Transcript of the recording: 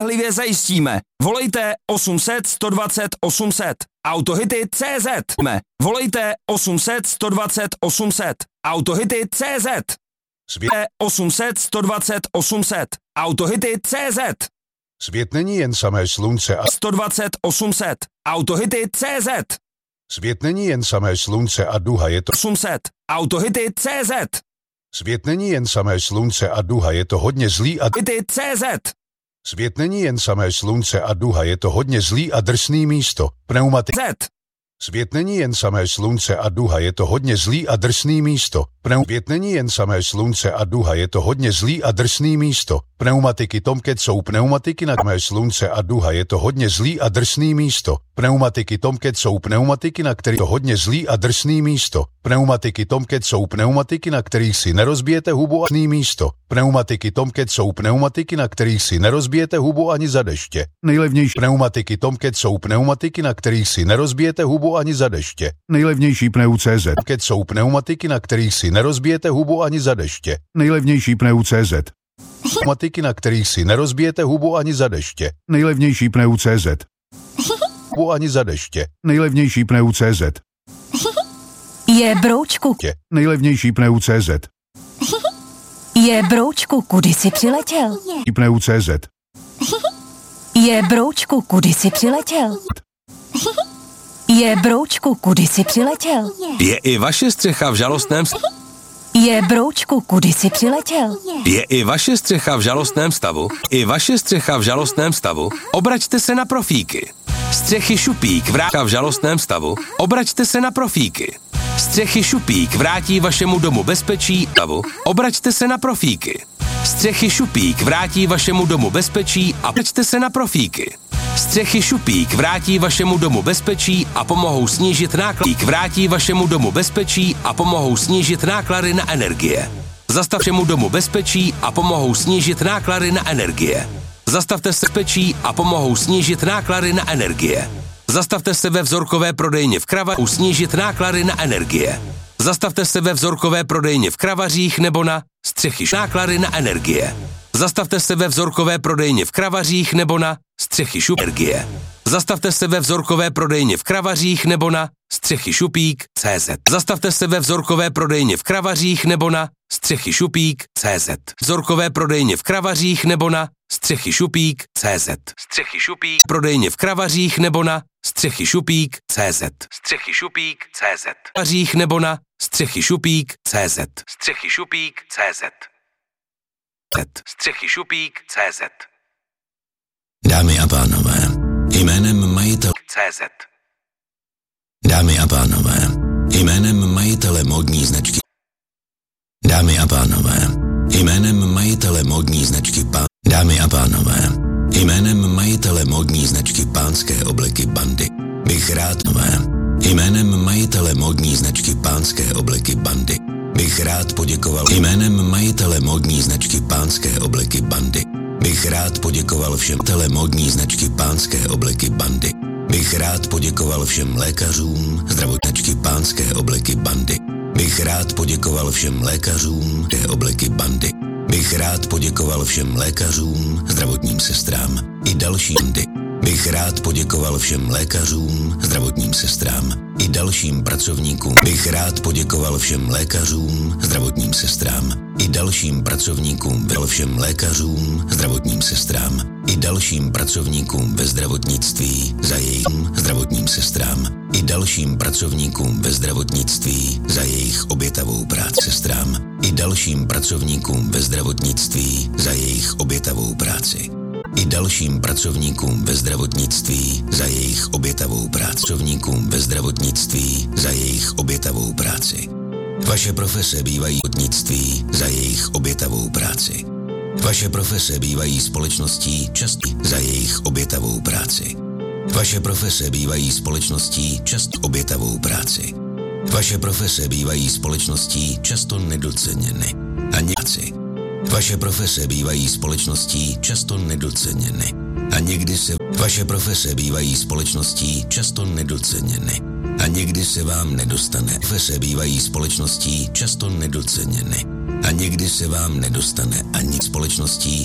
spolehlivě zajistíme. Volejte 800 120 800. Autohity.cz. Volejte 800 120 800. Autohity.cz. 800 120 800. Autohity.cz. Svět není jen samé slunce a 120 800. Autohity.cz. Svět není jen samé slunce a duha, je to 800. Autohity.cz. Svět není jen samé slunce a duha, je to hodně zlý a Autohity.cz. Svět není jen samé slunce a duha, je to hodně zlý a drsný místo. Pneumatik. Svět není jen samé slunce a duha, je to hodně zlý a drsný místo. Svět není jen samé slunce a duha, je to hodně zlý a drsný místo. Pneumatiky Tomcat jsou pneumatiky na samé slunce a duha, je to hodně zlý a drsný místo. Pneumatiky Tomcat jsou pneumatiky, na kterých to hodně zlý a drsný místo. Pneumatiky Tomcat jsou pneumatiky, na kterých si nerozbijete hubu ani místo. Pneumatiky Tomcat jsou pneumatiky, na kterých si nerozbijete hubu ani za deště. Nejlevnější pneumatiky Tomcat jsou pneumatiky, na kterých si nerozbijete hubu ani za deště. Nejlevnější pneu.cz. Tomcat jsou pneumatiky, na kterých si nerozbijete hubu ani za deště. Nejlevnější pneu.cz. Pneumatiky, na kterých si nerozbijete hubu ani za deště. Nejlevnější pneu.cz. Hubu ani za deště. Nejlevnější pneu.cz. Je broučku. Nejlevnější pneu.cz. Je broučku, kudy jsi přiletěl? Pneu.cz. Je broučku, kudy jsi přiletěl? Je broučku, kudy jsi přiletěl? Je i vaše střecha v žalostném Je broučku, kudy jsi přiletěl? Je i vaše střecha v žalostném stavu? I vaše střecha v žalostném stavu? Obraťte se na profíky. Střechy Šupík vrátí v žalostném stavu? Obraťte se na profíky. Střechy Šupík vrátí vašemu domu bezpečí stavu? Obraťte se na profíky. Střechy Šupík vrátí vašemu domu bezpečí a obraťte se na profíky. Střechy Šupík vrátí vašemu domu bezpečí a pomohou snížit náklady. Vrátí vašemu domu bezpečí a pomohou snížit náklady na energie. Zastavte domu bezpečí a pomohou snížit náklady na energie. Zastavte se bezpečí a pomohou snížit náklady na energie. Zastavte se ve vzorkové prodejně v Kravařích snížit náklady na energie. Zastavte se ve vzorkové prodejně v Kravařích nebo na střechy náklady na energie. Zastavte se ve vzorkové prodejně v Kravařích nebo na střechy energie. Zastavte se ve vzorkové prodejně v Kravařích nebo na střechy Šupík.cz. Zastavte se ve vzorkové prodejně v Kravařích nebo na střechy Šupík.cz. Vzorkové prodejně v Kravařích nebo na střechy Šupík.cz. Střechy Šupík. Prodejně v Kravařích nebo na střechy Šupík.cz. Střechy Šupík.cz. Kravařích nebo na střechy Šupík.cz. Střechy Šupík.cz. Střechy Šupík.cz. Dámy a pánové, jménem majitele CZ. Dámy a pánové, jménem majitele módní značky. Dámy a pánové, jménem majitele módní značky Dámy a pánové, jménem majitele módní značky Pánské obleky Bandy bych rád jménem majitele módní značky Pánské obleky Bandy bych rád poděkoval jménem majitele módní značky Pánské obleky Bandy bych rád poděkoval všem módní značky Pánské obleky Bandy bych rád poděkoval všem lékařům zdravotničky Pánské obleky Bandy bych rád poděkoval všem lékařům obleky Bandy bych rád poděkoval všem lékařům zdravotním sestrám i dalším bandy bych rád poděkoval všem lékařům zdravotním sestrám i dalším pracovníkům bych rád poděkoval všem lékařům zdravotním sestrám i dalším pracovníkům všem lékařům zdravotním sestrám i dalším pracovníkům ve zdravotnictví za jejich zdravotním sestrám i dalším pracovníkům ve zdravotnictví za jejich obětavou práci sestrám i dalším pracovníkům ve zdravotnictví za jejich obětavou práci i dalším pracovníkům ve zdravotnictví za jejich obětavou práci. Pracovníkům ve zdravotnictví za jejich obětavou práci. Vaše profese bývají zdravotnictví za jejich obětavou práci. Vaše profese bývají společností často za jejich obětavou práci. Vaše profese bývají společností často obětavou práci. Vaše profese bývají společností často nedoceněny a něci. Vaše profese bývají společností často nedoceněny a někdy se vaše profese bývají společností často nedoceněny a někdy se vám nedostane. Profese bývají společností často nedoceněny a někdy se vám nedostane ani společností